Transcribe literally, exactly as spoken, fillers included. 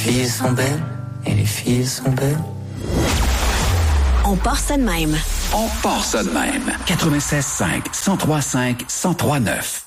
filles sont belles, et les filles sont belles. On part ça de même. On part ça de même. quatre-vingt-seize cinq, cent trois cinq, cent trois neuf.